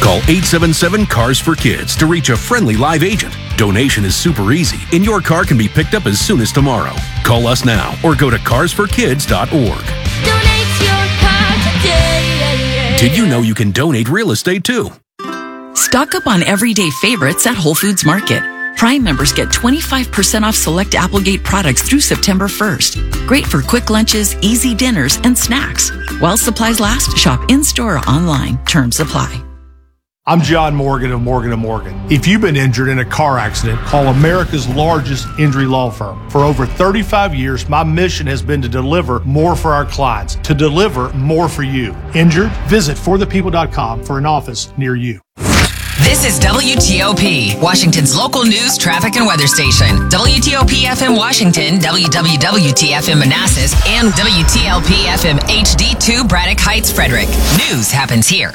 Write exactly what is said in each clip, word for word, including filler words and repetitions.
Call eight seven seven, C A R S for Kids to reach a friendly live agent. Donation is super easy, and your car can be picked up as soon as tomorrow. Call us now or go to cars for kids dot org. Donate your car today. Did you know you can donate real estate too? Stock up on everyday favorites at Whole Foods Market. Prime members get twenty-five percent off select Applegate products through September first. Great for quick lunches, easy dinners, and snacks. While supplies last, shop in-store or online. Terms apply. I'm John Morgan of Morgan and Morgan. If you've been injured in a car accident, call America's largest injury law firm. For over thirty-five years, my mission has been to deliver more for our clients, to deliver more for you. Injured? Visit for the people dot com for an office near you. This is W T O P, Washington's local news, traffic, and weather station. W T O P F M Washington, W W W T F M Manassas, and W T L P F M H D two Braddock Heights, Frederick. News happens here.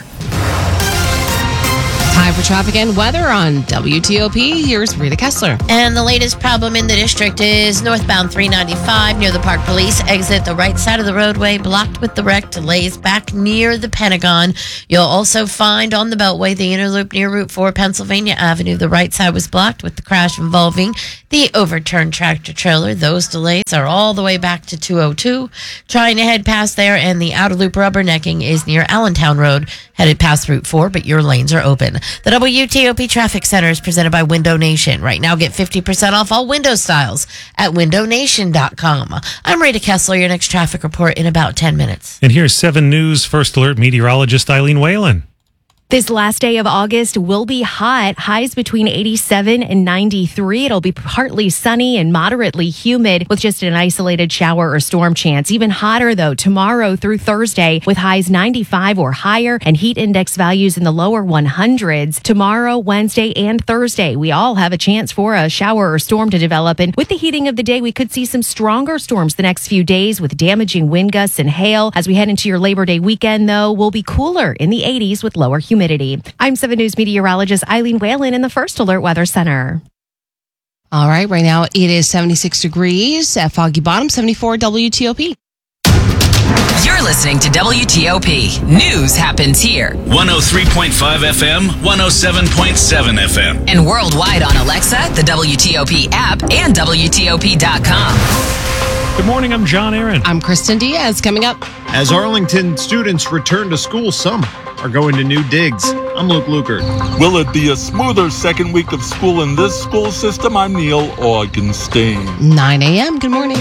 Time for traffic and weather on W T O P. Here's Rita Kessler. And the latest problem in the district is northbound three ninety-five near the Park Police exit. The right side of the roadway blocked with the wreck. Delays back near the Pentagon. You'll also find on the Beltway the inner loop near Route four Pennsylvania Avenue. The right side was blocked with the crash involving the overturned tractor trailer. Those delays are all the way back to two oh two. Trying to head past there, and the outer loop rubbernecking is near Allentown Road, headed past Route four, but your lanes are open. The W T O P Traffic Center is presented by Window Nation. Right now, get fifty percent off all window styles at window nation dot com. I'm Rita Kessler, your next traffic report in about ten minutes. And here's seven News First Alert meteorologist Eileen Whalen. This last day of August will be hot, highs between eighty-seven and ninety-three. It'll be partly sunny and moderately humid with just an isolated shower or storm chance. Even hotter, though, tomorrow through Thursday with highs ninety-five or higher and heat index values in the lower hundreds. Tomorrow, Wednesday, and Thursday, we all have a chance for a shower or storm to develop. And with the heating of the day, we could see some stronger storms the next few days with damaging wind gusts and hail. As we head into your Labor Day weekend, though, we'll be cooler in the eighties with lower humidity. I'm seven News meteorologist Eileen Whalen in the First Alert Weather Center. All right, right now it is seventy-six degrees at Foggy Bottom, seventy-four W T O P. You're listening to W T O P. News happens here. one oh three point five F M, one oh seven point seven F M. And worldwide on Alexa, the W T O P app, and W T O P dot com. Good morning, I'm John Aaron. I'm Kristen Diaz. Coming up. As Arlington students return to school, some are going to new digs. I'm Luke Lukert. Will it be a smoother second week of school in this school system? I'm Neil Augenstein. nine a.m. Good morning.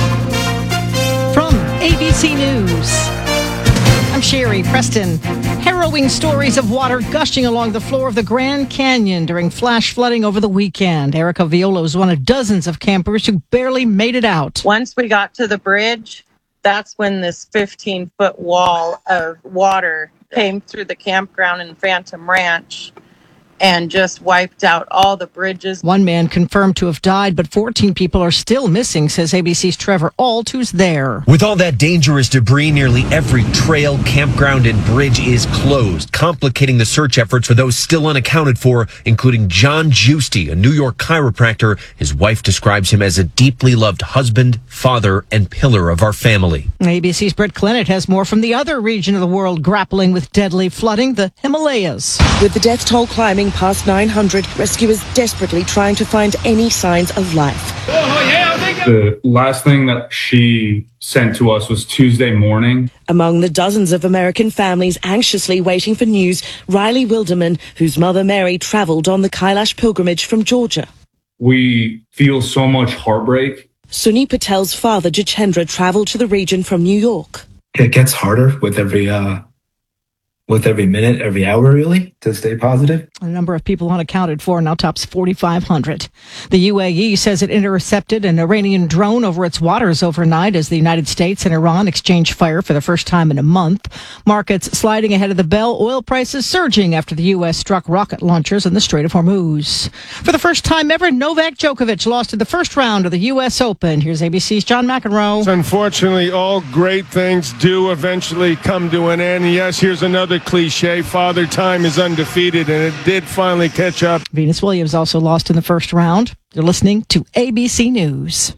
From A B C News, I'm Sherry Preston. Harrowing stories of water gushing along the floor of the Grand Canyon during flash flooding over the weekend. Erica Viola was one of dozens of campers who barely made it out. Once we got to the bridge, that's when this fifteen-foot wall of water came through the campground in Phantom Ranch and just wiped out all the bridges. One man confirmed to have died, but fourteen people are still missing, says A B C's Trevor Ault, who's there. With all that dangerous debris, nearly every trail, campground, and bridge is closed, complicating the search efforts for those still unaccounted for, including John Giusti, a New York chiropractor. His wife describes him as a deeply loved husband, father, and pillar of our family. A B C's Britt Clennett has more from the other region of the world grappling with deadly flooding, the Himalayas. With the death toll climbing past nine hundred, rescuers desperately trying to find any signs of life. The last thing that she sent to us was Tuesday morning. Among the dozens of American families anxiously waiting for news, Riley Wilderman, whose mother Mary traveled on the Kailash pilgrimage from Georgia. We feel so much heartbreak. Sunny Patel's father, Jachendra, traveled to the region from New York. It gets harder with every uh, with every minute, every hour, really, to stay positive. A number of people unaccounted for now tops forty-five hundred. The U A E says it intercepted an Iranian drone over its waters overnight as the United States and Iran exchanged fire for the first time in a month. Markets sliding ahead of the bell, oil prices surging after the U S struck rocket launchers in the Strait of Hormuz. For the first time ever, Novak Djokovic lost in the first round of the U S Open. Here's A B C's John McEnroe. Unfortunately, all great things do eventually come to an end. Yes, here's another cliche. Father Time is undefeated, and it did finally catch up. Venus Williams also lost in the first round. You're listening to A B C News.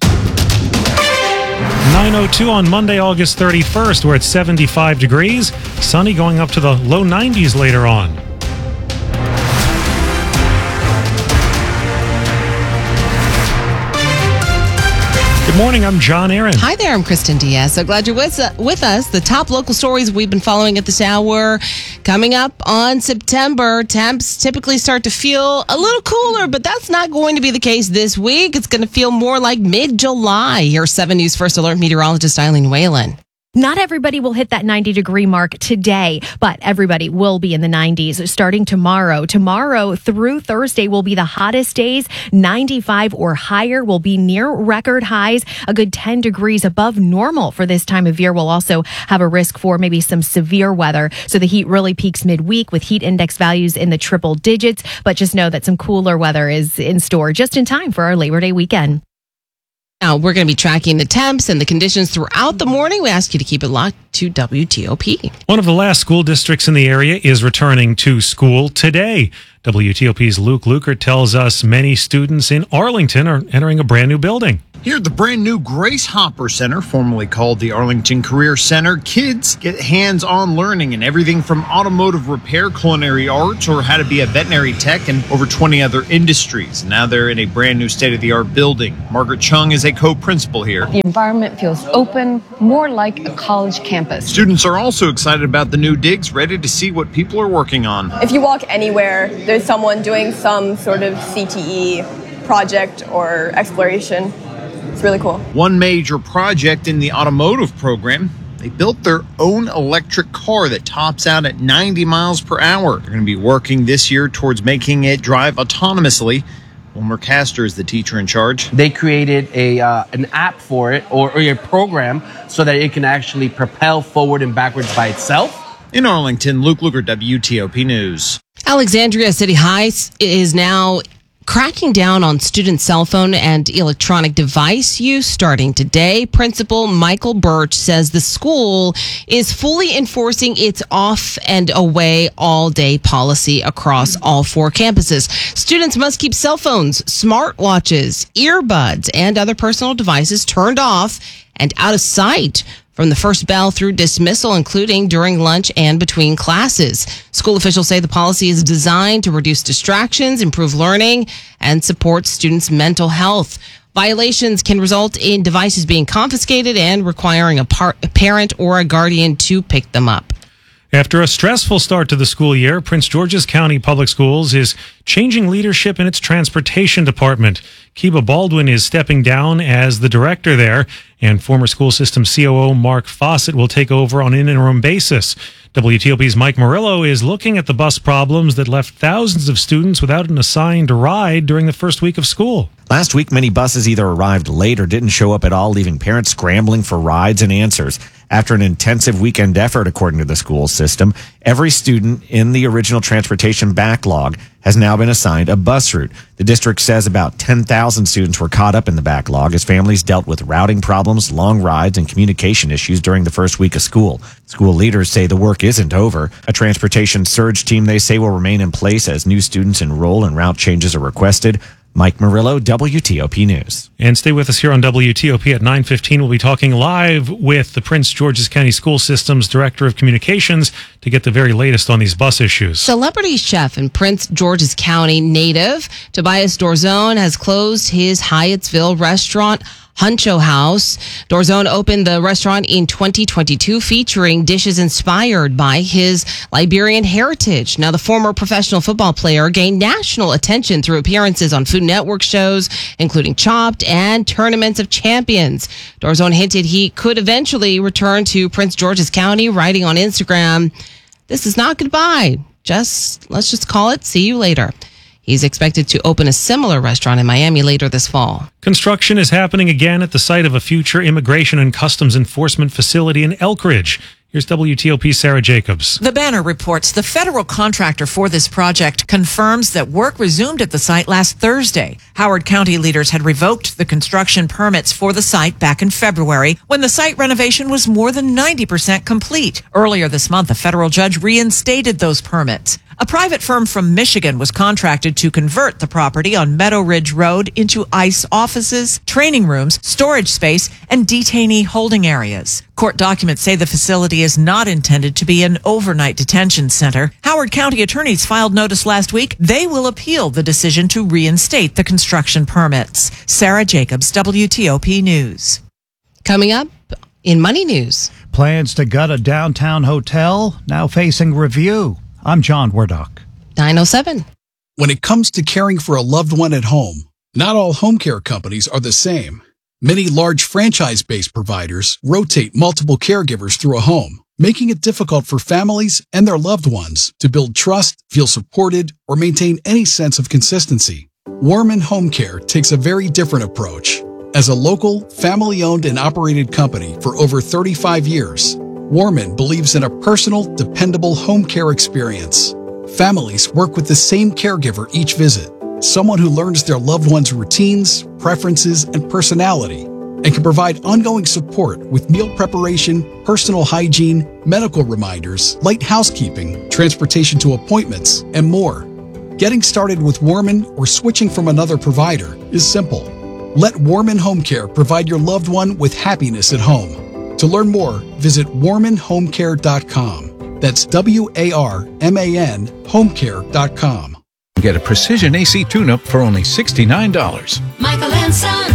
nine oh two on Monday, August thirty-first. We're at seventy-five degrees. Sunny going up to the low nineties later on. Good morning, I'm John Aaron. Hi there, I'm Kristen Diaz. So glad you're with, uh, with us. The top local stories we've been following at this hour. Coming up on September, temps typically start to feel a little cooler, but that's not going to be the case this week. It's going to feel more like mid-July. Here's seven News First Alert meteorologist Eileen Whalen. Not everybody will hit that ninety degree mark today, but everybody will be in the nineties starting tomorrow. Tomorrow through Thursday will be the hottest days. ninety-five or higher will be near record highs, a good ten degrees above normal for this time of year. We'll also have a risk for maybe some severe weather. So the heat really peaks midweek with heat index values in the triple digits. But just know that some cooler weather is in store just in time for our Labor Day weekend. Now, we're going to be tracking the temps and the conditions throughout the morning. We ask you to keep it locked to W T O P. One of the last school districts in the area is returning to school today. W T O P's Luke Lukert tells us many students in Arlington are entering a brand new building. Here at the brand new Grace Hopper Center, formerly called the Arlington Career Center, kids get hands-on learning in everything from automotive repair, culinary arts, or how to be a veterinary tech, and over twenty other industries. Now they're in a brand new state-of-the-art building. Margaret Chung is a co-principal here. The environment feels open, more like a college campus. Students are also excited about the new digs, ready to see what people are working on. If you walk anywhere, there's someone doing some sort of C T E project or exploration. It's really cool. One major project in the automotive program, they built their own electric car that tops out at ninety miles per hour. They're going to be working this year towards making it drive autonomously. Wilmer Castor is the teacher in charge. They created a uh, an app for it, or, or a program, so that it can actually propel forward and backwards by itself. In Arlington, Luke Lukert, W T O P News. Alexandria City High is now cracking down on student cell phone and electronic device use starting today. Principal Michael Birch says the school is fully enforcing its off and away all day policy across all four campuses. Students must keep cell phones, smartwatches, earbuds, and other personal devices turned off and out of sight from the first bell through dismissal, including during lunch and between classes. School officials say the policy is designed to reduce distractions, improve learning, and support students' mental health. Violations can result in devices being confiscated and requiring a, par- a parent or a guardian to pick them up. After a stressful start to the school year, Prince George's County Public Schools is changing leadership in its transportation department. Kiba Baldwin is stepping down as the director there, and former school system C O O Mark Fawcett will take over on an interim basis. W T O P's Mike Murillo is looking at the bus problems that left thousands of students without an assigned ride during the first week of school. Last week, many buses either arrived late or didn't show up at all, leaving parents scrambling for rides and answers. After an intensive weekend effort, according to the school system, every student in the original transportation backlog has now been assigned a bus route. The district says about ten thousand students were caught up in the backlog as families dealt with routing problems, long rides, and communication issues during the first week of school. School leaders say the work isn't over. A transportation surge team, they say, will remain in place as new students enroll and route changes are requested. Mike Murillo, W T O P News. And stay with us here on W T O P at nine fifteen. We'll be talking live with the Prince George's County School System's Director of Communications to get the very latest on these bus issues. Celebrity chef and Prince George's County native Tobias Dorzone has closed his Hyattsville restaurant, Huncho House. Dorzone opened the restaurant in twenty twenty-two, featuring dishes inspired by his Liberian heritage. Now, the former professional football player gained national attention through appearances on Food Network shows, including Chopped and Tournaments of Champions. Dorzone hinted he could eventually return to Prince George's County, writing on Instagram, "This is not goodbye. Just, let's just call it see you later." He's expected to open a similar restaurant in Miami later this fall. Construction is happening again at the site of a future Immigration and Customs Enforcement facility in Elkridge. Here's W T O P's Sarah Jacobs. The Banner reports the federal contractor for this project confirms that work resumed at the site last Thursday. Howard County leaders had revoked the construction permits for the site back in February when the site renovation was more than ninety percent complete. Earlier this month, a federal judge reinstated those permits. A private firm from Michigan was contracted to convert the property on Meadow Ridge Road into ICE offices, training rooms, storage space, and detainee holding areas. Court documents say the facility is not intended to be an overnight detention center. Howard County attorneys filed notice last week. They will appeal the decision to reinstate the construction permits. Sarah Jacobs, W T O P News. Coming up in Money News. Plans to gut a downtown hotel now facing review. I'm John Wardock. nine oh seven. When it comes to caring for a loved one at home, not all home care companies are the same. Many large franchise-based providers rotate multiple caregivers through a home, making it difficult for families and their loved ones to build trust, feel supported, or maintain any sense of consistency. Warman Home Care takes a very different approach. As a local, family-owned and operated company for over thirty-five years, Warman believes in a personal, dependable home care experience. Families work with the same caregiver each visit, someone who learns their loved one's routines, preferences, and personality, and can provide ongoing support with meal preparation, personal hygiene, medical reminders, light housekeeping, transportation to appointments, and more. Getting started with Warman or switching from another provider is simple. Let Warman Home Care provide your loved one with happiness at home. To learn more, visit warman home care dot com. That's W A R M A N home care dot com. Get a precision A C tune-up for only sixty-nine dollars. Michael and Son.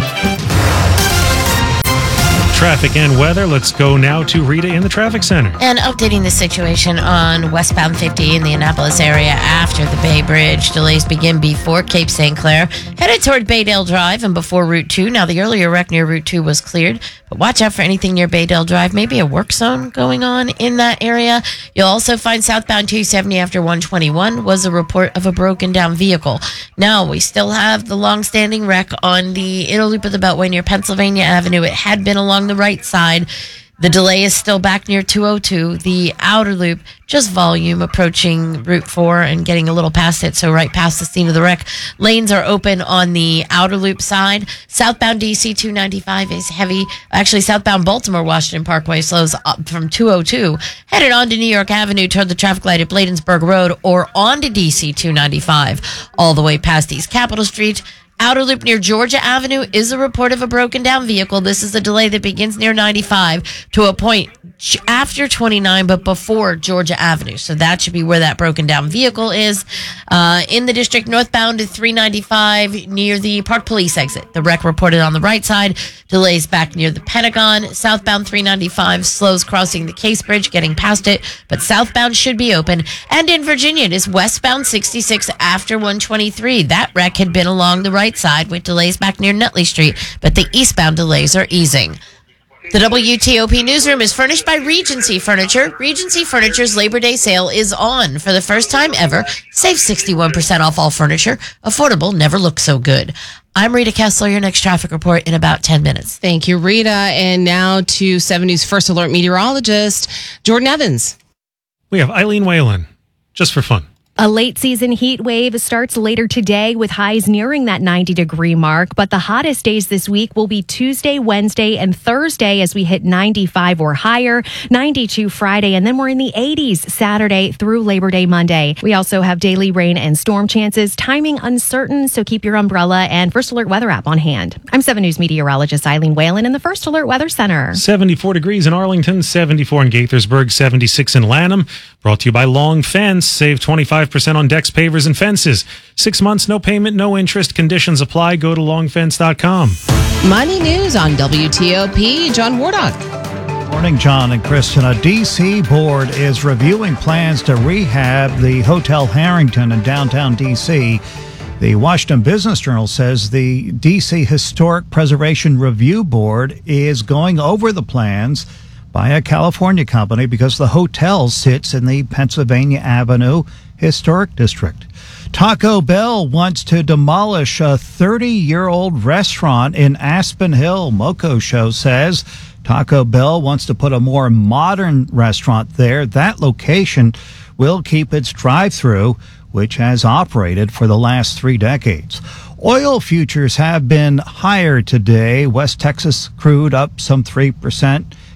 Traffic and weather. Let's go now to Rita in the traffic center. And updating the situation on westbound fifty in the Annapolis area after the Bay Bridge. Delays begin before Cape Saint Clair, headed toward Baydale Drive and before Route two. Now, the earlier wreck near Route two was cleared, but watch out for anything near Baydale Drive. Maybe a work zone going on in that area. You'll also find southbound two seventy after one twenty-one was a report of a broken down vehicle. Now, we still have the long-standing wreck on the inner loop of the Beltway near Pennsylvania Avenue. It had been along the right side. The delay is still back near two oh two. The outer loop, just volume approaching Route four and getting a little past it, so right past the scene of the wreck. Lanes are open on the outer loop side. Southbound D C two ninety-five is heavy. Actually, southbound Baltimore Washington Parkway slows up from two oh two, headed onto New York Avenue toward the traffic light at Bladensburg Road or onto D C two ninety-five, all the way past East Capitol Street. Outer loop near Georgia Avenue is a report of a broken down vehicle. This is a delay that begins near ninety-five to a point after twenty-nine, but before Georgia Avenue. So that should be where that broken down vehicle is. Uh, in the district, northbound to three ninety-five near the Park Police exit. The wreck reported on the right side. Delays back near the Pentagon. Southbound three ninety-five slows crossing the Case Bridge, getting past it, but southbound should be open. And in Virginia, it is westbound sixty-six after one twenty-three. That wreck had been along the right side with delays back near Nutley Street, but the eastbound delays are easing. The W T O P newsroom is furnished by Regency Furniture. Regency Furniture's Labor Day sale is on. For the first time ever, save sixty-one percent off all furniture. Affordable never looked so good. I'm Rita Kessler, your next traffic report in about ten minutes. Thank you, Rita. And now to seven News First Alert meteorologist, Jordan Evans. We have Eileen Whalen, just for fun. A late season heat wave starts later today with highs nearing that ninety degree mark, but the hottest days this week will be Tuesday, Wednesday, and Thursday as we hit ninety-five or higher, ninety-two Friday, and then we're in the eighties Saturday through Labor Day Monday. We also have daily rain and storm chances, timing uncertain, so keep your umbrella and First Alert weather app on hand. I'm seven News meteorologist Eileen Whalen in the First Alert Weather Center. seventy-four degrees in Arlington, seventy-four in Gaithersburg, seventy-six in Lanham. Brought to you by Long Fence. Save twenty-five percent on decks, pavers, and fences. Six months, no payment, no interest. Conditions apply. Go to long fence dot com. Money News on W T O P. John Wardock. Morning, John and Kristen. A D C board is reviewing plans to rehab the Hotel Harrington in downtown D C. The Washington Business Journal says the D C Historic Preservation Review Board is going over the plans by a California company because the hotel sits in the Pennsylvania Avenue Historic District. Taco Bell wants to demolish a thirty-year-old restaurant in Aspen Hill. Moco Show says Taco Bell wants to put a more modern restaurant there. That location will keep its drive-through, which has operated for the last three decades. Oil futures have been higher today. West Texas crude up some three percent.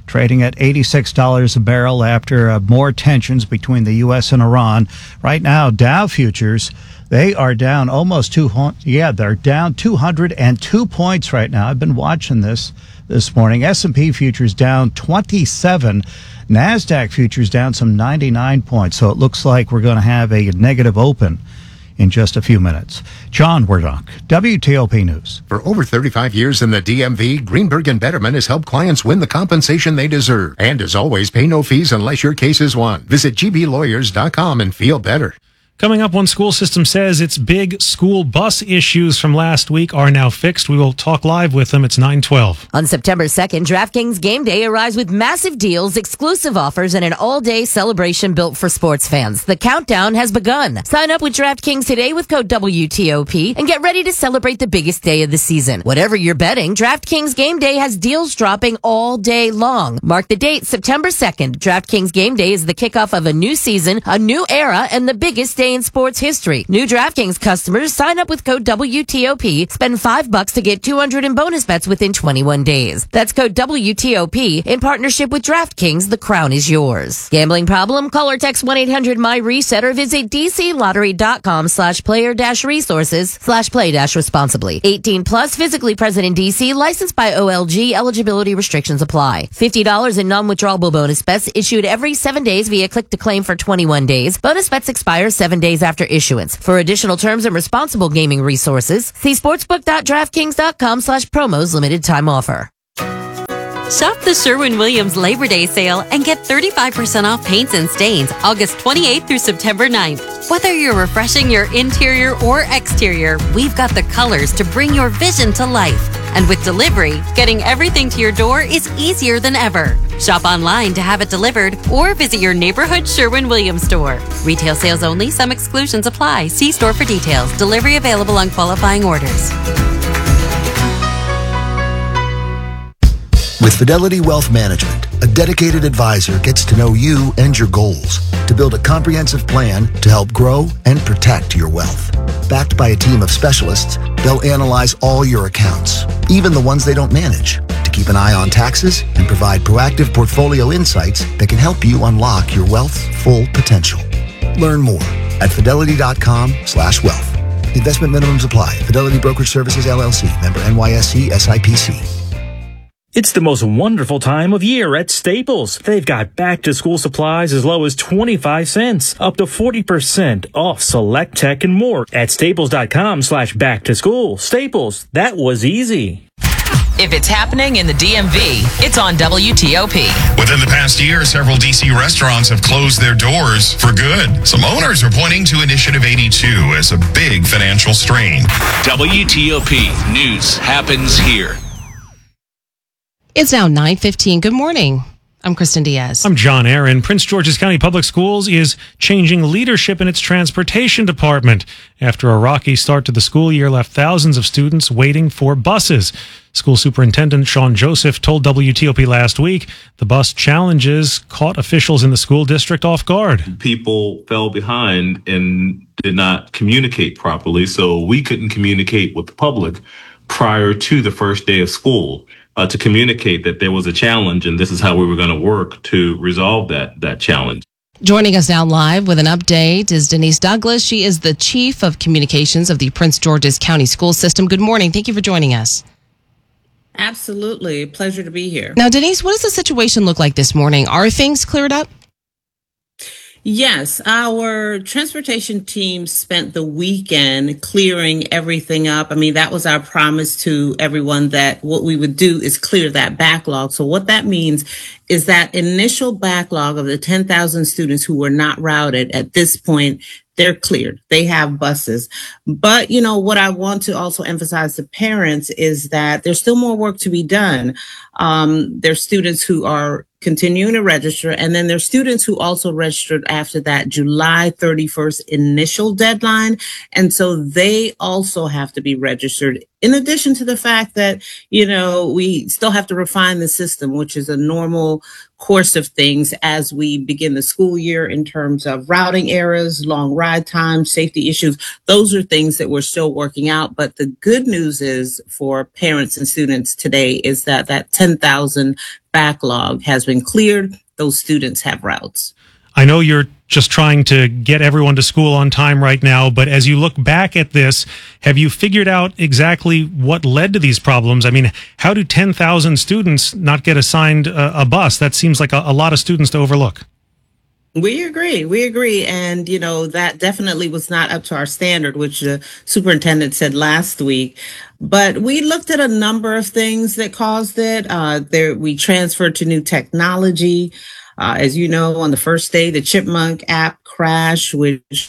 trading at eighty-six dollars a barrel after uh, more tensions between the U S and Iran. Right now, Dow futures, they are down almost two hundred. Yeah, they're down two hundred two points right now. I've been watching this this morning. S and P futures down twenty-seven. NASDAQ futures down some ninety-nine points. So it looks like we're going to have a negative open in just a few minutes. John Wardock, W T O P News. For over thirty-five years in the D M V, Greenberg and Betterman has helped clients win the compensation they deserve. And as always, pay no fees unless your case is won. Visit G B lawyers dot com and feel better. Coming up, one school system says its big school bus issues from last week are now fixed. We will talk live with them. It's nine twelve. On September second, DraftKings Game Day arrives with massive deals, exclusive offers, and an all-day celebration built for sports fans. The countdown has begun. Sign up with DraftKings today with code W T O P and get ready to celebrate the biggest day of the season. Whatever you're betting, DraftKings Game Day has deals dropping all day long. Mark the date, September second. DraftKings Game Day is the kickoff of a new season, a new era, and the biggest day in sports history. New DraftKings customers sign up with code W T O P, spend five bucks to get two hundred in bonus bets within twenty-one days. That's code W T O P in partnership with DraftKings. The crown is yours. Gambling problem? Call or text one eight hundred my reset or visit dclottery.com slash player dash resources slash play dash responsibly. eighteen plus, physically present in D C, licensed by O L G. Eligibility restrictions apply. fifty dollars in non-withdrawable bonus bets issued every seven days via click to claim for twenty-one days. Bonus bets expire seven days after issuance. For additional terms and responsible gaming resources, see sportsbook.draftkings.com slash promos limited time offer. Shop the Sherwin-Williams Labor Day sale and get thirty-five percent off paints and stains August twenty-eighth through September ninth. Whether you're refreshing your interior or exterior, we've got the colors to bring your vision to life. And with delivery, getting everything to your door is easier than ever. Shop online to have it delivered or visit your neighborhood Sherwin-Williams store. Retail sales only. Some exclusions apply. See store for details. Delivery available on qualifying orders. With Fidelity Wealth Management, a dedicated advisor gets to know you and your goals to build a comprehensive plan to help grow and protect your wealth. Backed by a team of specialists, they'll analyze all your accounts, even the ones they don't manage, to keep an eye on taxes and provide proactive portfolio insights that can help you unlock your wealth's full potential. Learn more at fidelity.com slash wealth. Investment minimums apply. Fidelity Brokerage Services, L L C. Member N Y S E S I P C. It's the most wonderful time of year at Staples. They've got back-to-school supplies as low as twenty-five cents, up to forty percent off select tech and more at staples.com slash back-to-school. Staples, that was easy. If it's happening in the D M V, it's on W T O P. Within the past year, several D C restaurants have closed their doors for good. Some owners are pointing to Initiative eighty-two as a big financial strain. W T O P News happens here. It's now nine fifteen. Good morning. I'm Kristen Diaz. I'm John Aaron. Prince George's County Public Schools is changing leadership in its transportation department after a rocky start to the school year left thousands of students waiting for buses. School Superintendent Sean Joseph told W T O P last week the bus challenges caught officials in the school district off guard. People fell behind and did not communicate properly, so we couldn't communicate with the public prior to the first day of school. Uh, to communicate that there was a challenge and this is how we were going to work to resolve that that challenge. Joining us now live with an update is Denise Douglas. She is the Chief of Communications of the Prince George's County School System. Good morning. Thank you for joining us. Absolutely. Pleasure to be here. Now, Denise, what does the situation look like this morning? Are things cleared up? Yes, our transportation team spent the weekend clearing everything up. I mean, that was our promise to everyone that what we would do is clear that backlog. So what that means is that initial backlog of the ten thousand students who were not routed at this point, they're cleared. They have buses. But, you know, what I want to also emphasize to parents is that there's still more work to be done. Um, there's students who are continuing to register, and then there's students who also registered after that July thirty-first initial deadline. And so they also have to be registered. In addition to the fact that, you know, we still have to refine the system, which is a normal course of things as we begin the school year in terms of routing errors, long ride times, safety issues. Those are things that we're still working out. But the good news is for parents and students today is that that ten thousand backlog has been cleared. Those students have routes. I know you're just trying to get everyone to school on time right now, but as you look back at this, have you figured out exactly what led to these problems? I mean, how do ten thousand students not get assigned a, a bus? That seems like a, a lot of students to overlook. We agree. We agree. And, you know, that definitely was not up to our standard, which the superintendent said last week. But we looked at a number of things that caused it. Uh, there, we transferred to new technology. Uh, as you know, on the first day, the Chipmunk app crashed, which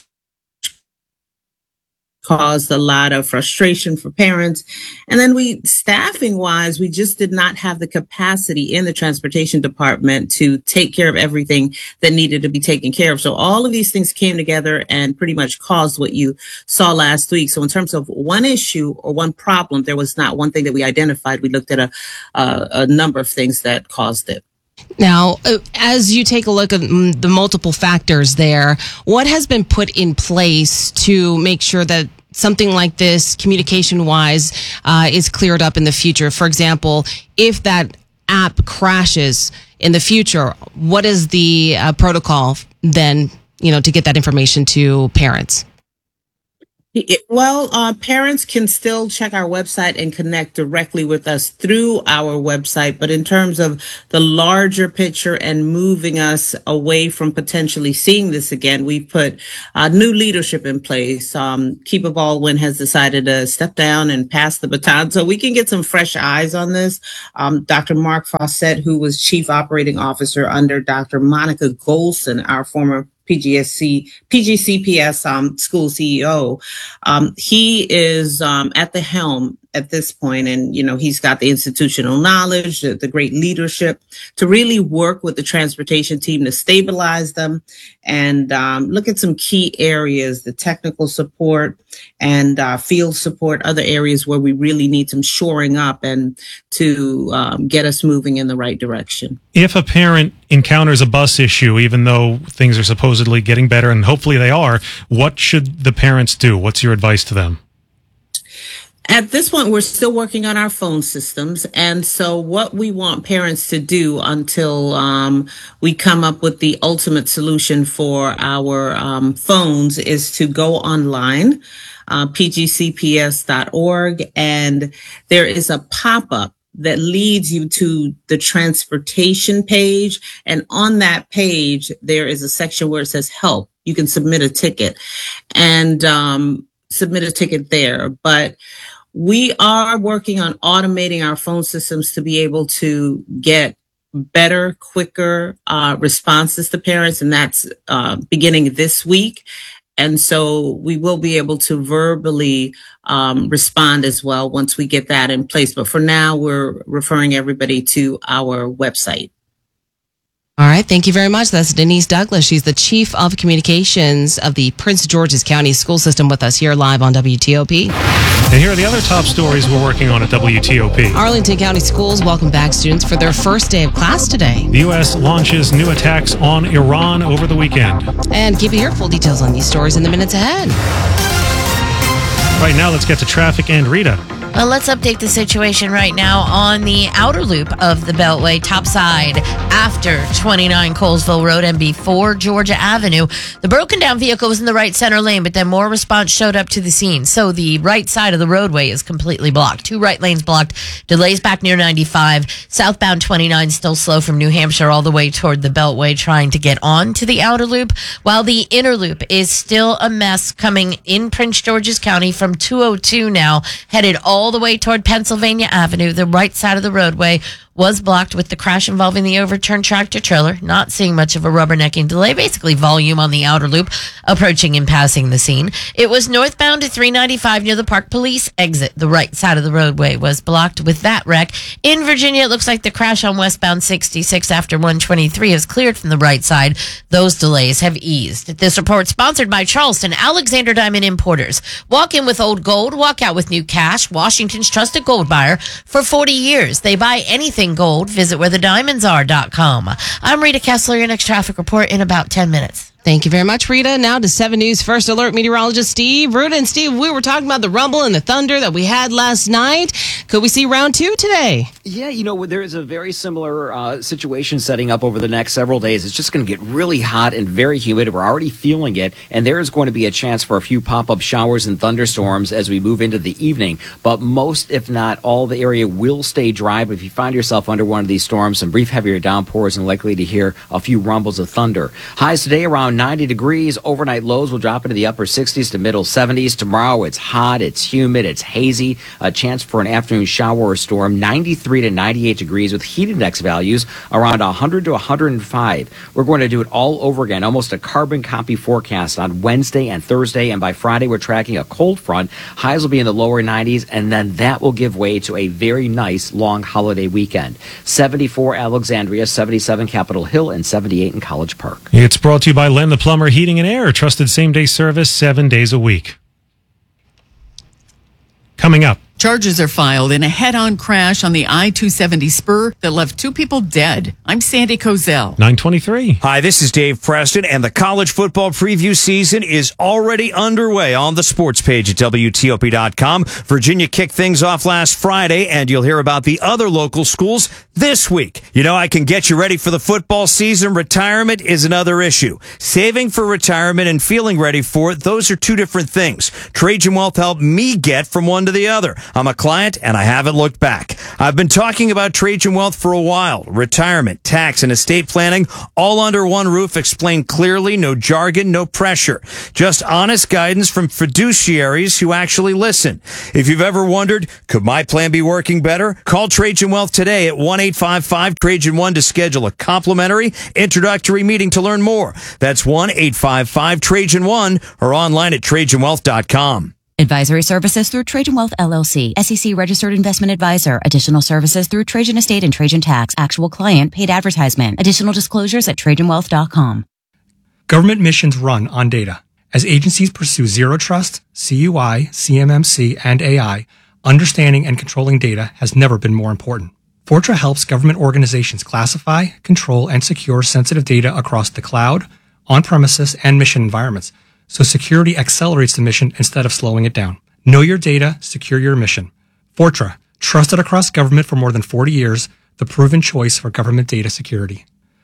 caused a lot of frustration for parents. And then we, staffing wise, we just did not have the capacity in the transportation department to take care of everything that needed to be taken care of. So all of these things came together and pretty much caused what you saw last week. So in terms of one issue or one problem, there was not one thing that we identified. We looked at a, a, a number of things that caused it. Now, uh, as you take a look at mm, the multiple factors there, what has been put in place to make sure that something like this, communication-wise, uh, is cleared up in the future? For example, if that app crashes in the future, what is the uh, protocol then, you know, to get that information to parents? It, well, uh, parents can still check our website and connect directly with us through our website. But in terms of the larger picture and moving us away from potentially seeing this again, we put uh, new leadership in place. Um, Kiba Baldwin has decided to step down and pass the baton so we can get some fresh eyes on this. Um, Doctor Mark Fawcett, who was chief operating officer under Doctor Monica Golson, our former P G S C, P G C P S um, school C E O. Um, he is um, at the helm at this point, and you know he's got the institutional knowledge, the, the great leadership to really work with the transportation team to stabilize them and um, look at some key areas, the technical support and uh, field support, other areas where we really need some shoring up and to um, get us moving in the right direction. If a parent encounters a bus issue, even though things are supposedly getting better, and hopefully they are, what should the parents do? What's your advice to them? At this point, we're still working on our phone systems. And so what we want parents to do until um, we come up with the ultimate solution for our um, phones is to go online, uh, p g c p s dot org, and there is a pop-up that leads you to the transportation page. And on that page, there is a section where it says help. You can submit a ticket and um, submit a ticket there. But we are working on automating our phone systems to be able to get better, quicker uh, responses to parents. And that's uh, beginning this week. And so we will be able to verbally um, respond as well once we get that in place. But for now, we're referring everybody to our website. All right. Thank you very much. That's Denise Douglas. She's the Chief of Communications of the Prince George's County School System with us here live on W T O P. And here are the other top stories we're working on at W T O P. Arlington County Schools welcome back students for their first day of class today. The U S launches new attacks on Iran over the weekend. And keep it here. Full details on these stories in the minutes ahead. Right now, let's get to traffic and Rita. Well, let's update the situation right now on the outer loop of the Beltway, top side, after twenty-nine Colesville Road and before Georgia Avenue. The broken down vehicle was in the right center lane, but then more response showed up to the scene. So the right side of the roadway is completely blocked. Two right lanes blocked. Delays back near ninety-five. Southbound twenty-nine still slow from New Hampshire all the way toward the Beltway, trying to get on to the outer loop, while the inner loop is still a mess coming in Prince George's County from two oh two now, headed all the way toward Pennsylvania Avenue. The right side of the roadway was blocked with the crash involving the overturned tractor trailer. Not seeing much of a rubbernecking delay, basically volume on the outer loop approaching and passing the scene. It was northbound to three ninety-five near the Park Police exit. The right side of the roadway was blocked with that wreck. In Virginia, it looks like the crash on westbound sixty-six after one twenty-three is cleared from the right side. Those delays have eased. This report sponsored by Charleston Alexander Diamond Importers. Walk in with old gold, walk out with new cash. Washington's trusted gold buyer for forty years. They buy anything gold. Visit where the diamonds are dot com. I'm Rita Kessler. Your next traffic report in about ten minutes. Thank you very much, Rita. Now to seven News First Alert meteorologist Steve Rudin. Steve, we were talking about the rumble and the thunder that we had last night. Could we see round two today? Yeah, you know, there is a very similar uh, situation setting up over the next several days. It's just going to get really hot and very humid. We're already feeling it, and there is going to be a chance for a few pop-up showers and thunderstorms as we move into the evening. But most, if not all, the area will stay dry. But if you find yourself under one of these storms, some brief heavier downpours and likely to hear a few rumbles of thunder. Highs today around ninety degrees. Overnight lows will drop into the upper sixties to middle seventies. Tomorrow it's hot, it's humid, it's hazy. A chance for an afternoon shower or storm. ninety-three to ninety-eight degrees with heat index values around one hundred to one hundred five. We're going to do it all over again, almost a carbon copy forecast on Wednesday and Thursday. And by Friday, we're tracking a cold front. Highs will be in the lower nineties, and then that will give way to a very nice long holiday weekend. seventy-four Alexandria, seventy-seven Capitol Hill, and seventy-eight in College Park. It's brought to you by Len the Plumber Heating and Air, trusted same-day service seven days a week. Coming up. Charges are filed in a head-on crash on the I two seventy spur that left two people dead. I'm Sandy Kozel. nine twenty-three. Hi, this is Dave Preston, and the college football preview season is already underway on the sports page at W T O P dot com. Virginia kicked things off last Friday, and you'll hear about the other local schools this week. You know, I can get you ready for the football season. Retirement is another issue. Saving for retirement and feeling ready for it, those are two different things. Trajan Wealth helped me get from one to the other. I'm a client, and I haven't looked back. I've been talking about Trajan Wealth for a while. Retirement, tax, and estate planning, all under one roof, explained clearly, no jargon, no pressure. Just honest guidance from fiduciaries who actually listen. If you've ever wondered, could my plan be working better? Call Trajan Wealth today at one eight five five Trajan one to schedule a complimentary introductory meeting to learn more. That's one eight five five Trajan one or online at Trajan Wealth dot com. Advisory services through Trajan Wealth L L C, S E C registered investment advisor. Additional services through Trajan Estate and Trajan Tax. Actual client paid advertisement. Additional disclosures at Trajan Wealth dot com. Government missions run on data. As agencies pursue zero trust, C U I, C M M C, and A I, understanding and controlling data has never been more important. Fortra helps government organizations classify, control, and secure sensitive data across the cloud, on-premises, and mission environments, so security accelerates the mission instead of slowing it down. Know your data, secure your mission. Fortra, trusted across government for more than forty years, the proven choice for government data security.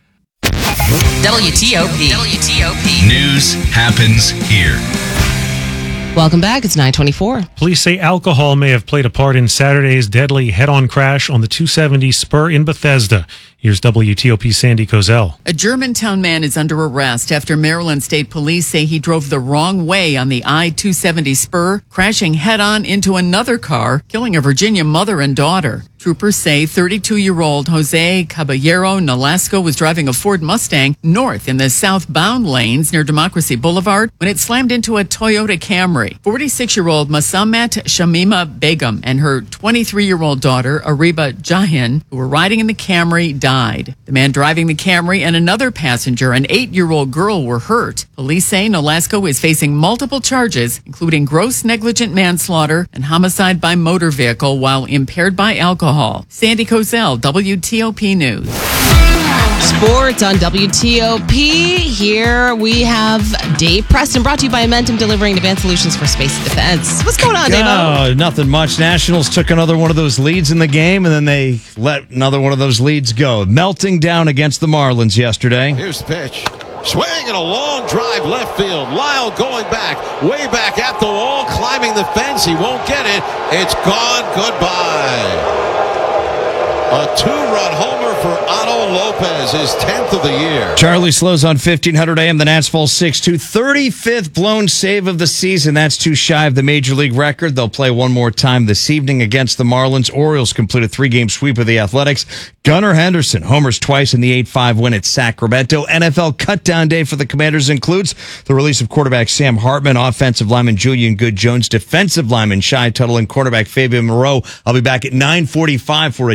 W T O P. W T O P. News happens here. Welcome back. It's nine twenty-four. Police say alcohol may have played a part in Saturday's deadly head-on crash on the two seventy spur in Bethesda. Here's W T O P Sandy Kozel. A Germantown man is under arrest after Maryland State Police say he drove the wrong way on the I two seventy spur, crashing head-on into another car, killing a Virginia mother and daughter. Troopers say thirty-two-year-old Jose Caballero Nolasco was driving a Ford Mustang north in the southbound lanes near Democracy Boulevard when it slammed into a Toyota Camry. forty-six-year-old Masamat Shamima Begum and her twenty-three-year-old daughter, Ariba Jahin, who were riding in the Camry, died. The man driving the Camry and another passenger, an eight-year-old girl, were hurt. Police say Nolasco is facing multiple charges, including gross negligent manslaughter and homicide by motor vehicle while impaired by alcohol. Sandy Kozel, W T O P News. Sports on W T O P. Here we have Dave Preston, brought to you by Amentum, delivering advanced solutions for space defense. What's going on, Dave? Oh, nothing much. Nationals took another one of those leads in the game, and then they let another one of those leads go. Melting down against the Marlins yesterday. Here's the pitch. Swing and a long drive left field. Lyle going back, way back at the wall, climbing the fence. He won't get it. It's gone. Goodbye. A two-run homer for Otto Lopez, his tenth of the year. Charlie Slows on fifteen hundred A M. The Nats fall six two. thirty-fifth blown save of the season. That's too shy of the Major League record. They'll play one more time this evening against the Marlins. Orioles complete a three-game sweep of the Athletics. Gunnar Henderson homers twice in the eight five win at Sacramento. N F L cutdown day for the Commanders includes the release of quarterback Sam Hartman, offensive lineman Julian Good-Jones, defensive lineman Shai Tuttle, and cornerback Fabian Moreau. I'll be back at nine forty-five for a deeper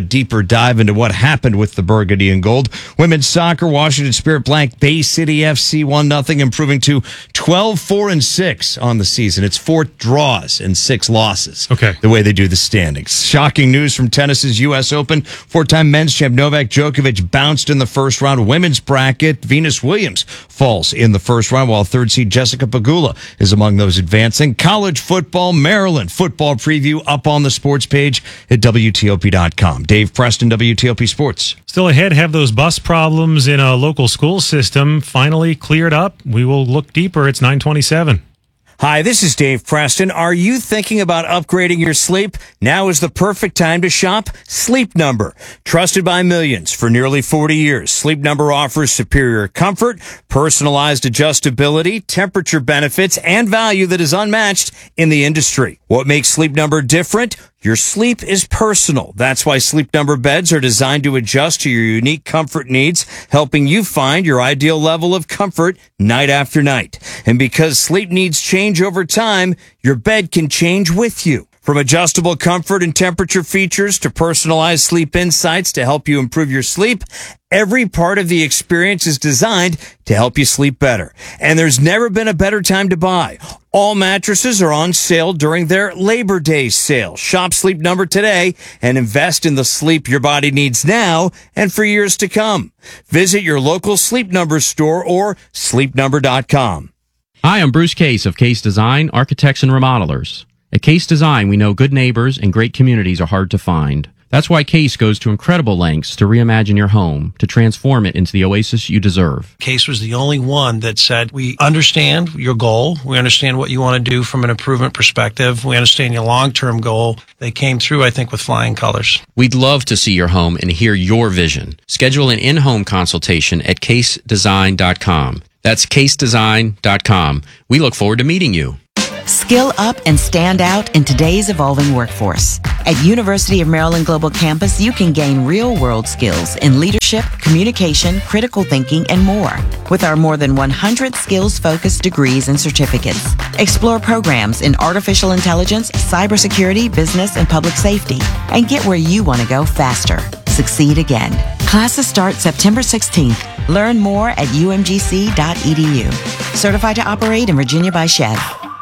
dive into what happened with the Burgundy and Gold. Women's soccer, Washington Spirit blank Bay City F C one nothing, improving to twelve four and six on the season. It's four draws and six losses. Okay. The way they do the standings. Shocking news from tennis's U S Open. Four-time men's champ Novak Djokovic bounced in the first round. Women's bracket, Venus Williams falls in the first round, while third seed Jessica Pegula is among those advancing. College football, Maryland football preview up on the sports page at W T O P dot com. Dave Preston, W T O P Sports. Still ahead, have those bus problems in a local school system finally cleared up? We will look deeper. It's nine twenty-seven. Hi, this is Dave Preston. Are you thinking about upgrading your sleep? Now is the perfect time to shop Sleep Number. Trusted by millions for nearly forty years, Sleep Number offers superior comfort, personalized adjustability, temperature benefits, and value that is unmatched in the industry. What makes Sleep Number different? Your sleep is personal. That's why Sleep Number beds are designed to adjust to your unique comfort needs, helping you find your ideal level of comfort night after night. And because sleep needs change over time, your bed can change with you. From adjustable comfort and temperature features to personalized sleep insights to help you improve your sleep, every part of the experience is designed to help you sleep better. And there's never been a better time to buy. All mattresses are on sale during their Labor Day sale. Shop Sleep Number today and invest in the sleep your body needs now and for years to come. Visit your local Sleep Number store or sleep number dot com. Hi, I'm Bruce Case of Case Design, Architects and Remodelers. At Case Design, we know good neighbors and great communities are hard to find. That's why Case goes to incredible lengths to reimagine your home, to transform it into the oasis you deserve. Case was the only one that said, we understand your goal. We understand what you want to do from an improvement perspective. We understand your long-term goal. They came through, I think, with flying colors. We'd love to see your home and hear your vision. Schedule an in-home consultation at case design dot com. That's case design dot com. We look forward to meeting you. Skill up and stand out in today's evolving workforce. At University of Maryland Global Campus, you can gain real-world skills in leadership, communication, critical thinking, and more. With our more than one hundred skills-focused degrees and certificates. Explore programs in artificial intelligence, cybersecurity, business, and public safety. And get where you want to go faster. Succeed again. Classes start September sixteenth. Learn more at u m g c dot e d u. Certified to operate in Virginia by Chev.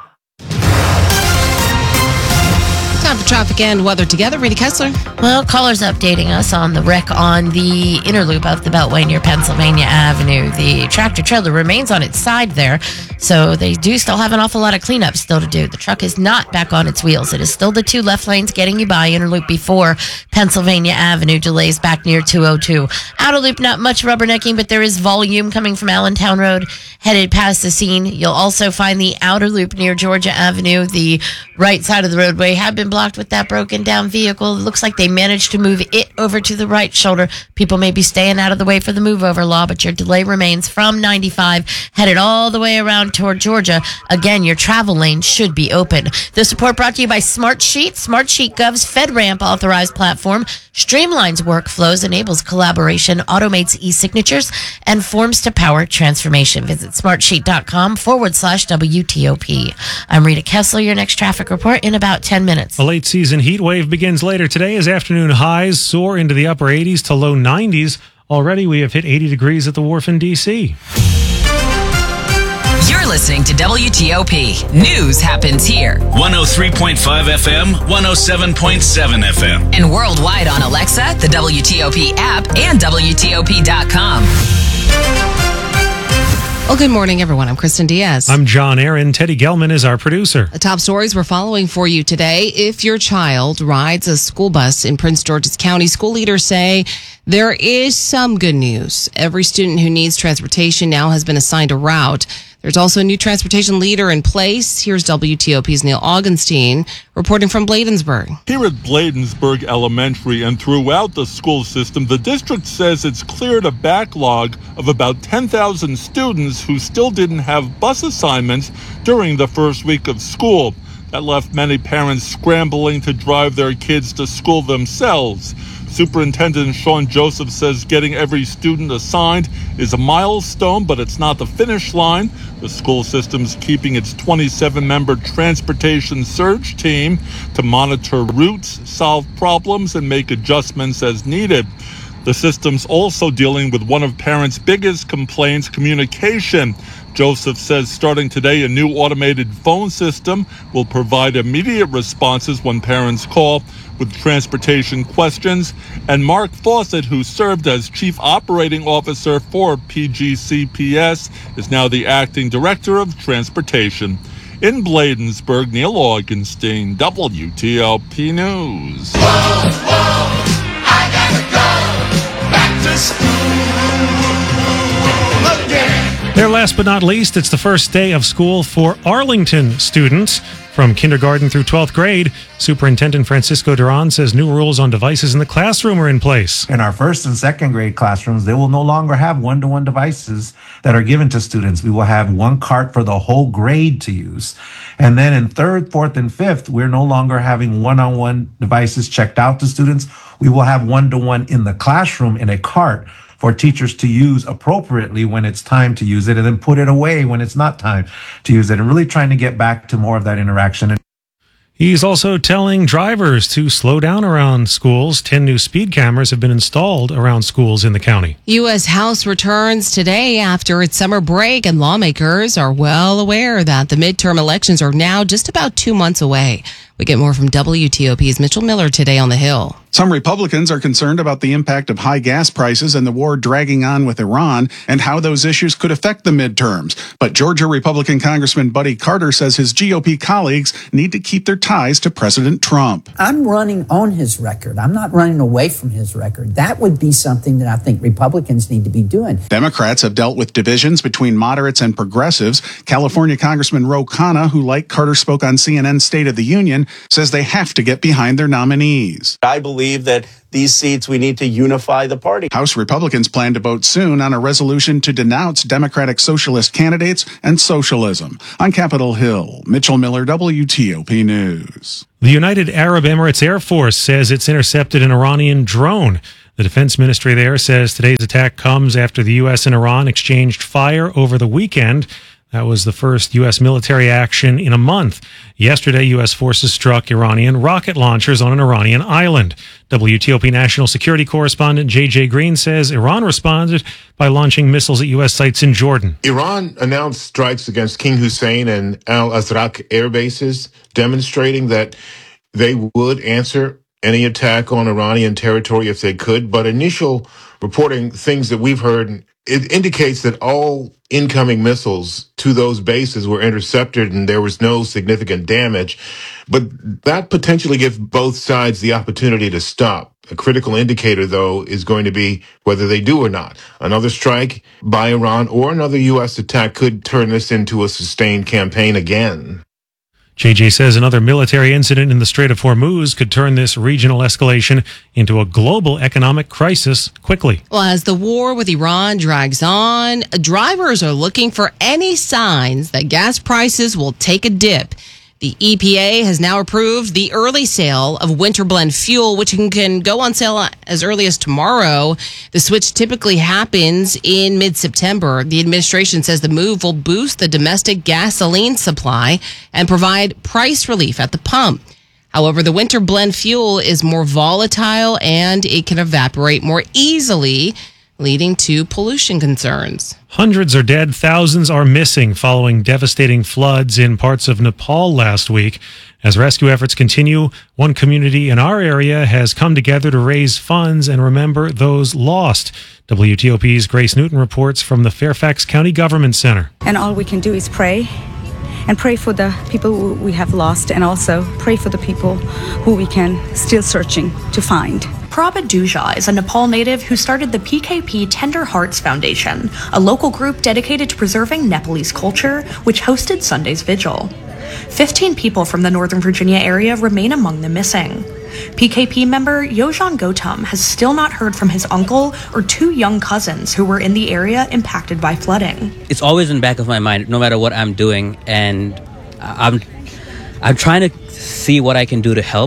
Time for traffic and weather together. Rita Kessler. Well, callers updating us on the wreck on the inner loop of the Beltway near Pennsylvania Avenue. The tractor trailer remains on its side there, so they do still have an awful lot of cleanup still to do. The truck is not back on its wheels. It is still the two left lanes getting you by inner loop before Pennsylvania Avenue. Delays back near two oh two. Outer loop, not much rubbernecking, but there is volume coming from Allentown Road headed past the scene. You'll also find the outer loop near Georgia Avenue. The right side of the roadway had been blocked with that broken down vehicle. It looks like they managed to move it over to the right shoulder. People may be staying out of the way for the move over law, but your delay remains from ninety-five headed all the way around toward Georgia. Again, your travel lane should be open. This report brought to you by Smartsheet. Smartsheet Gov's FedRAMP authorized platform streamlines workflows, enables collaboration, automates e-signatures, and forms to power transformation. Visit smartsheet.com forward slash WTOP. I'm Rita Kessler, your next traffic report in about ten minutes. A late season heat wave begins later today as afternoon highs soar into the upper eighties to low nineties. Already we have hit eighty degrees at the wharf in D C. You're listening to W T O P. News happens here. one oh three point five F M, one oh seven point seven F M. And worldwide on Alexa, the W T O P app, and W T O P dot com. Well, good morning, everyone. I'm Kristen Diaz. I'm John Aaron. Teddy Gelman is our producer. The top stories we're following for you today. If your child rides a school bus in Prince George's County, school leaders say there is some good news. Every student who needs transportation now has been assigned a route. There's also a new transportation leader in place. Here's W T O P's Neil Augenstein reporting from Bladensburg. Here at Bladensburg Elementary and throughout the school system, the district says it's cleared a backlog of about ten thousand students who still didn't have bus assignments during the first week of school. That left many parents scrambling to drive their kids to school themselves. Superintendent Sean Joseph says getting every student assigned is a milestone, but it's not the finish line. The school system's keeping its twenty-seven member transportation surge team to monitor routes, solve problems, and make adjustments as needed. The system's also dealing with one of parents' biggest complaints, communication. Joseph says starting today, a new automated phone system will provide immediate responses when parents call with transportation questions. And Mark Fawcett, who served as Chief Operating Officer for P G C P S, is now the Acting Director of Transportation. In Bladensburg, Neil Augenstein, W T O P News. Whoa, whoa, I gotta go back to school again. There, last but not least, it's the first day of school for Arlington students. From kindergarten through twelfth grade, Superintendent Francisco Duran says new rules on devices in the classroom are in place. In our first and second grade classrooms, they will no longer have one-to-one devices that are given to students. We will have one cart for the whole grade to use. And then in third, fourth, and fifth, we're no longer having one-on-one devices checked out to students. We will have one-to-one in the classroom in a cart for teachers to use appropriately when it's time to use it, and then put it away when it's not time to use it, and really trying to get back to more of that interaction. He's also telling drivers to slow down around schools. Ten new speed cameras have been installed around schools in the county. U S. House returns today after its summer break, and lawmakers are well aware that the midterm elections are now just about two months away. We get more from W T O P's Mitchell Miller today on the Hill. Some Republicans are concerned about the impact of high gas prices and the war dragging on with Iran and how those issues could affect the midterms. But Georgia Republican Congressman Buddy Carter says his G O P colleagues need to keep their ties to President Trump. I'm running on his record. I'm not running away from his record. That would be something that I think Republicans need to be doing. Democrats have dealt with divisions between moderates and progressives. California Congressman Ro Khanna, who like Carter spoke on C N N's State of the Union, says they have to get behind their nominees. I believe that these seats, we need to unify the party. House Republicans plan to vote soon on a resolution to denounce Democratic Socialist candidates and socialism. On Capitol Hill, Mitchell Miller, W T O P News. The United Arab Emirates Air Force says it's intercepted an Iranian drone. The defense ministry there says today's attack comes after the U S and Iran exchanged fire over the weekend. That was the first U S military action in a month. Yesterday, U S forces struck Iranian rocket launchers on an Iranian island. W T O P national security correspondent J J Green says Iran responded by launching missiles at U S sites in Jordan. Iran announced strikes against King Hussein and Al Azraq air bases, demonstrating that they would answer any attack on Iranian territory if they could. But initial reporting, things that we've heard, it indicates that all incoming missiles to those bases were intercepted and there was no significant damage. But that potentially gives both sides the opportunity to stop. A critical indicator, though, is going to be whether they do or not. Another strike by Iran or another U S attack could turn this into a sustained campaign again. J J says another military incident in the Strait of Hormuz could turn this regional escalation into a global economic crisis quickly. Well, as the war with Iran drags on, drivers are looking for any signs that gas prices will take a dip. The E P A has now approved the early sale of winter blend fuel, which can, can go on sale as early as tomorrow. The switch typically happens in mid-September. The administration says the move will boost the domestic gasoline supply and provide price relief at the pump. However, the winter blend fuel is more volatile and it can evaporate more easily, leading to pollution concerns. Hundreds are dead, thousands are missing following devastating floods in parts of Nepal last week. As rescue efforts continue, one community in our area has come together to raise funds and remember those lost. W T O P's Grace Newton reports from the Fairfax County Government Center. And all we can do is pray. And pray for the people who we have lost, and also pray for the people who we can still searching to find. Prabha Duja is a Nepal native who started the P K P Tender Hearts Foundation, a local group dedicated to preserving Nepalese culture, which hosted Sunday's vigil. Fifteen people from the Northern Virginia area remain among the missing. P K P member Yojan Gautam has still not heard from his uncle or two young cousins who were in the area impacted by flooding. It's always in the back of my mind, no matter what I'm doing, and I'm I'm trying to see what I can do to help.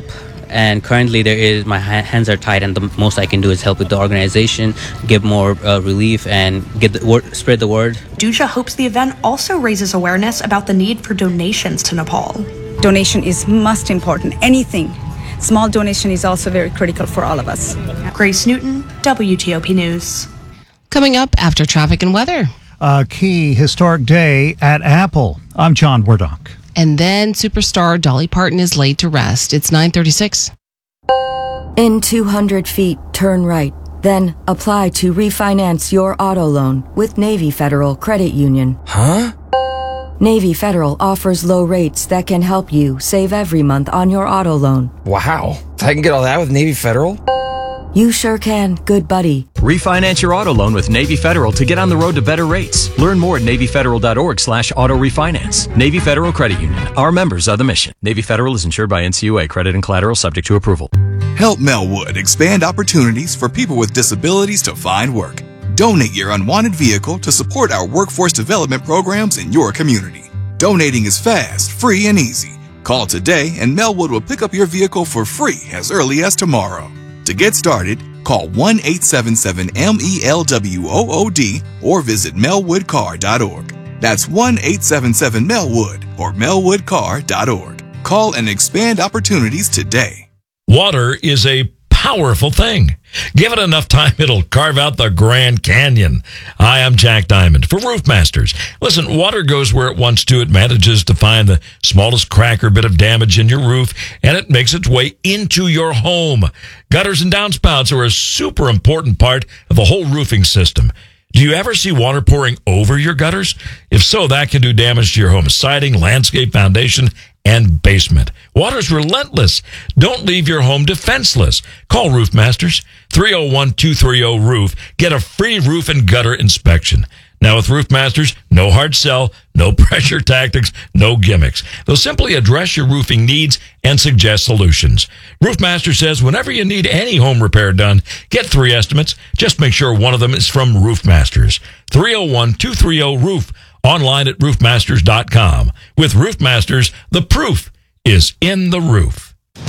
and currently there is my ha- hands are tied, and the most I can do is help with the organization, give more uh, relief, and get the word, spread the word. Duja hopes the event also raises awareness about the need for donations to Nepal. Donation is most important. Anything. Small donation is also very critical for all of us. Grace Newton, W T O P News. Coming up after traffic and weather. A key historic day at Apple. I'm John Wardock. And then superstar Dolly Parton is laid to rest. It's nine thirty-six. In two hundred feet, turn right. Then apply to refinance your auto loan with Navy Federal Credit Union. Huh? Navy Federal offers low rates that can help you save every month on your auto loan. Wow. I can get all that with Navy Federal? You sure can, good buddy. Refinance your auto loan with Navy Federal to get on the road to better rates. Learn more at NavyFederal.org slash auto refinance. Navy Federal Credit Union. Our members are the mission. Navy Federal is insured by N C U A. Credit and collateral subject to approval. Help Melwood expand opportunities for people with disabilities to find work. Donate your unwanted vehicle to support our workforce development programs in your community. Donating is fast, free, and easy. Call today and Melwood will pick up your vehicle for free as early as tomorrow. To get started, call one eight seven seven M E L W O O D or visit melwood car dot org. That's one eight seven seven Melwood or melwood car dot org. Call and expand opportunities today. Water is a powerful thing. Give it enough time, it'll carve out the Grand Canyon. Hi, I'm Jack Diamond for Roof Masters. Listen, water goes where it wants to. It manages to find the smallest crack or bit of damage in your roof, and it makes its way into your home. Gutters and downspouts are a super important part of the whole roofing system. Do you ever see water pouring over your gutters? If so, that can do damage to your home siding, landscape, foundation, and basement. Water's relentless. Don't leave your home defenseless. Call Roof Masters, three oh one, two three oh, roof. Get a free roof and gutter inspection. Now with Roof Masters, no hard sell, no pressure tactics, no gimmicks. They'll simply address your roofing needs and suggest solutions. Roof Master says whenever you need any home repair done, get three estimates. Just make sure one of them is from Roof Masters. three oh one, two three oh, roof. Online at roof masters dot com. With Roof Masters, the proof is in the roof.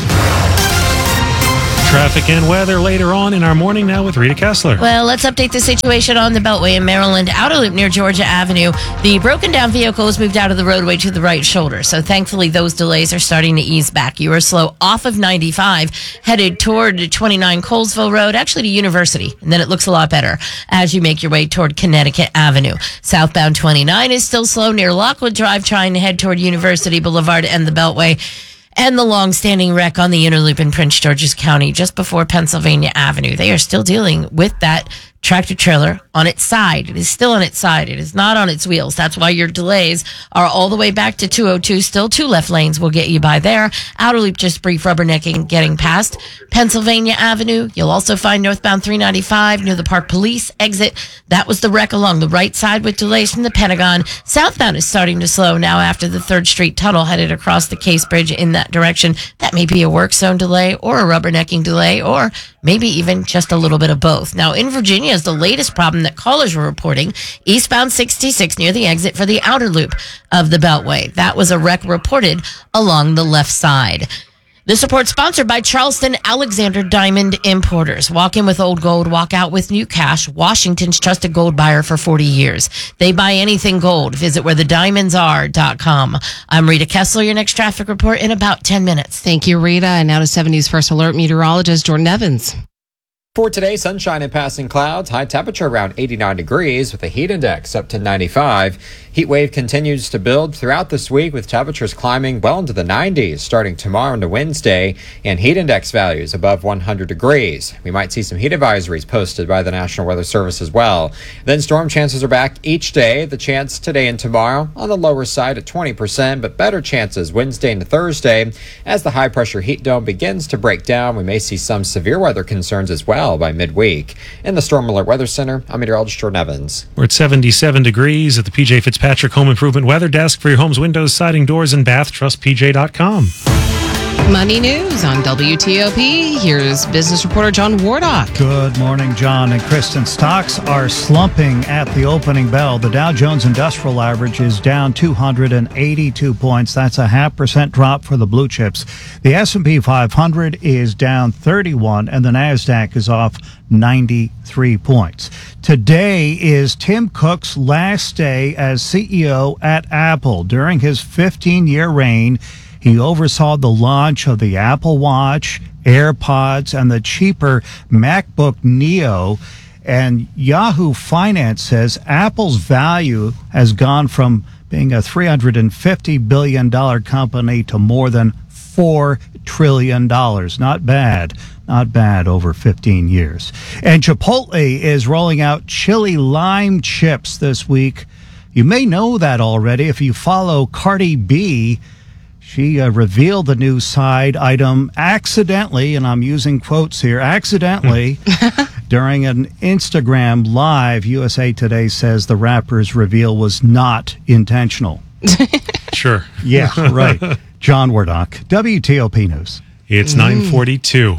Traffic and weather later on in our morning now with Rita Kessler. Well, let's update the situation on the Beltway in Maryland, outer loop near Georgia Avenue. The broken down vehicle has moved out of the roadway to the right shoulder, so thankfully those delays are starting to ease back. You are slow off of ninety-five, headed toward twenty-nine Colesville Road, actually to University, and then it looks a lot better as you make your way toward Connecticut Avenue. Southbound twenty-nine is still slow near Lockwood Drive, trying to head toward University Boulevard and the Beltway. And the long-standing wreck on the inner loop in Prince George's County just before Pennsylvania Avenue. They are still dealing with that tractor trailer on its side. It is still on its side. It is not on its wheels. That's why your delays are all the way back to two oh two. Still two left lanes will get you by there. Outer loop, just brief rubbernecking getting past Pennsylvania Avenue. You'll also find northbound three ninety-five near the Park Police exit. That was the wreck along the right side with delays from the Pentagon. Southbound is starting to slow now after the third Street tunnel headed across the Case Bridge in that direction. That may be a work zone delay or a rubbernecking delay or maybe even just a little bit of both. Now in Virginia is the latest problem that callers were reporting. Eastbound sixty-six near the exit for the outer loop of the Beltway. That was a wreck reported along the left side. This report sponsored by Charleston Alexander Diamond Importers. Walk in with old gold, walk out with new cash. Washington's trusted gold buyer for forty years. They buy anything gold. Visit where the diamonds are dot com. I'm Rita Kessler, your next traffic report in about ten minutes. Thank you, Rita. And now to seven News First Alert meteorologist Jordan Evans. For today, sunshine and passing clouds, high temperature around eighty-nine degrees with a heat index up to ninety-five. Heat wave continues to build throughout this week with temperatures climbing well into the nineties starting tomorrow into Wednesday and heat index values above one hundred degrees. We might see some heat advisories posted by the National Weather Service as well. Then storm chances are back each day. The chance today and tomorrow on the lower side at twenty percent, but better chances Wednesday and Thursday. As the high pressure heat dome begins to break down, we may see some severe weather concerns as well by midweek. In the Storm Alert Weather Center, I'm meteorologist Jordan Evans. We're at seventy-seven degrees at the P J Fitzpatrick Home Improvement Weather Desk. For your home's windows, siding, doors, and bath, trust P J dot com. Money News on W T O P. Here's business reporter John Wardock. Good morning, John and Kristen. Stocks are slumping at the opening bell. The Dow Jones Industrial Average is down two hundred eighty-two points. That's a half percent drop for the blue chips. The S and P five hundred is down thirty-one, and the NASDAQ is off ninety-three points. Today is Tim Cook's last day as C E O at Apple. During his fifteen-year reign, he oversaw the launch of the Apple Watch, AirPods, and the cheaper MacBook Neo. And Yahoo Finance says Apple's value has gone from being a three hundred fifty billion dollars company to more than four trillion dollars. Not bad. Not bad over fifteen years. And Chipotle is rolling out chili lime chips this week. You may know that already if you follow Cardi B. She uh, revealed the new side item accidentally, and I'm using quotes here, accidentally, during an Instagram live. U S A Today says the rapper's reveal was not intentional. Sure. Yeah, right. John Wardock, W T O P News. It's nine forty-two.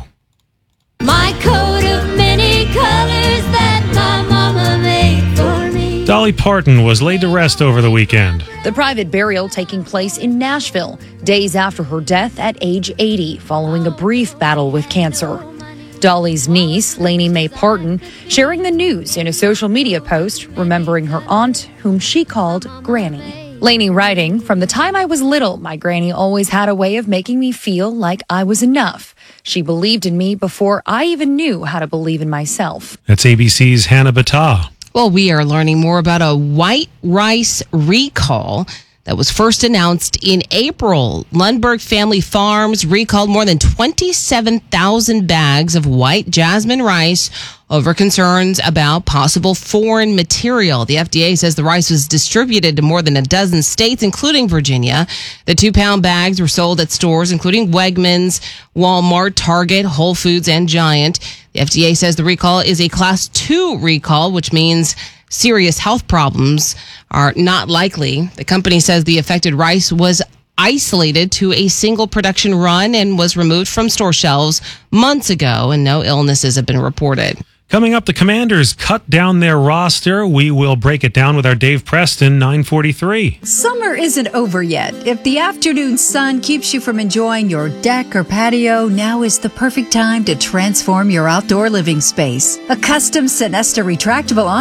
My coat of many colors that my mama made for me. Dolly Parton was laid to rest over the weekend. The private burial taking place in Nashville, days after her death at age eighty, following a brief battle with cancer. Dolly's niece, Lainey Mae Parton, sharing the news in a social media post, remembering her aunt, whom she called Granny. Lainey writing, "From the time I was little, my granny always had a way of making me feel like I was enough. She believed in me before I even knew how to believe in myself." That's A B C's Hannah Battah. Well, we are learning more about a white rice recall that was first announced in April. Lundberg Family Farms recalled more than twenty-seven thousand bags of white jasmine rice over concerns about possible foreign material. The F D A says the rice was distributed to more than a dozen states, including Virginia. The two-pound bags were sold at stores including Wegmans, Walmart, Target, Whole Foods, and Giant. The F D A says the recall is a class two recall, which means serious health problems are not likely. The company says the affected rice was isolated to a single production run and was removed from store shelves months ago, and no illnesses have been reported. Coming up, the Commanders cut down their roster. We will break it down with our Dave Preston, nine forty-three. Summer isn't over yet. If the afternoon sun keeps you from enjoying your deck or patio, now is the perfect time to transform your outdoor living space. A custom Sinesta retractable